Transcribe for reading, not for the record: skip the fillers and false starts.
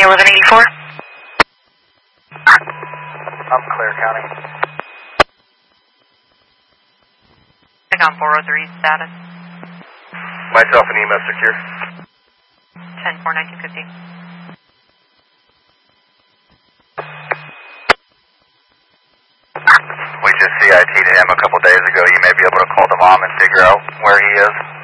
1184. I'm Clare County. Pick on 403 status. Myself and EMS secure. 10-4-1950. We just CIT'd him a couple days ago. You may be able to call the mom and figure out where he is.